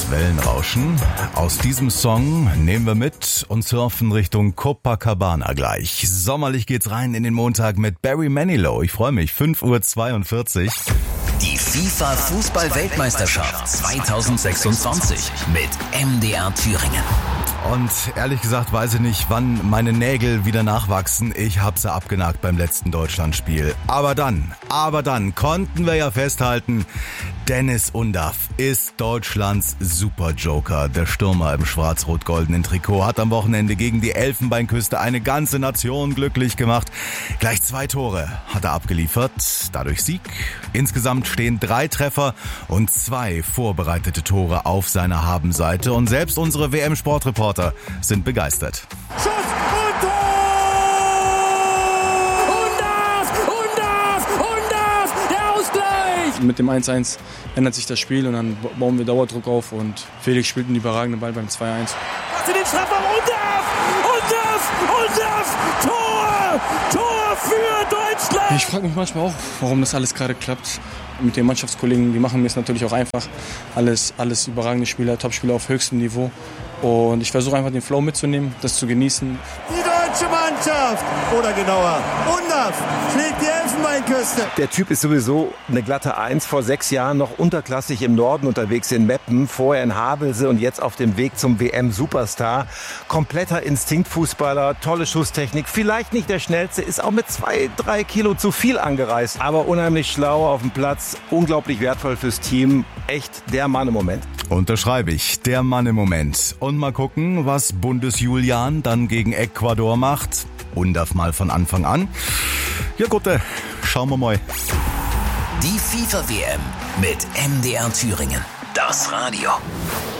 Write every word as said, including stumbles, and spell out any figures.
Wellenrauschen. Aus diesem Song nehmen wir mit und surfen Richtung Copacabana gleich. Sommerlich geht's rein in den Montag mit Barry Manilow. Ich freue mich. fünf Uhr zweiundvierzig. Die FIFA-Fußball-Weltmeisterschaft zweitausendsechsundzwanzig mit M D R Thüringen. Und ehrlich gesagt weiß ich nicht, wann meine Nägel wieder nachwachsen. Ich hab sie abgenagt beim letzten Deutschlandspiel. Aber dann, aber dann konnten wir ja festhalten, Deniz Undav ist Deutschlands Superjoker. Der Stürmer im schwarz-rot-goldenen Trikot hat am Wochenende gegen die Elfenbeinküste eine ganze Nation glücklich gemacht. Gleich zwei Tore hat er abgeliefert, dadurch Sieg. Insgesamt stehen drei Treffer und zwei vorbereitete Tore auf seiner Habenseite. Und selbst unsere W M-Sportreporter sind begeistert. Schuss und Tor! Undav! Undav! Undav! Der Ausgleich! Mit dem eins eins ändert sich das Spiel und dann bauen wir Dauerdruck auf und Felix spielt einen überragenden Ball beim zwei eins. Was in den Strafraum! Undav! Undav! Undav! Tor! Tor für Deutschland! Ich frage mich manchmal auch, warum das alles gerade klappt. Mit den Mannschaftskollegen, die machen mir es natürlich auch einfach. Alles, alles überragende Spieler, Topspieler auf höchstem Niveau. Und ich versuche einfach den Flow mitzunehmen, das zu genießen. Die deutsche Mannschaft, oder genauer, Undav schlägt die Elfenbeinküste. Der Typ ist sowieso eine glatte Eins, vor sechs Jahren noch unterklassig im Norden unterwegs in Meppen, vorher in Havelse und jetzt auf dem Weg zum W M-Superstar. Kompletter Instinktfußballer, tolle Schusstechnik, vielleicht nicht der schnellste, ist auch mit zwei, drei Kilo zu viel angereist, aber unheimlich schlau auf dem Platz, unglaublich wertvoll fürs Team, echt der Mann im Moment. Unterschreibe ich, der Mann im Moment. Und mal gucken, was Bundesjulian dann gegen Ecuador macht. Undav mal von Anfang an. Ja gut, schauen wir mal. Die FIFA-W M mit M D R Thüringen. Das Radio.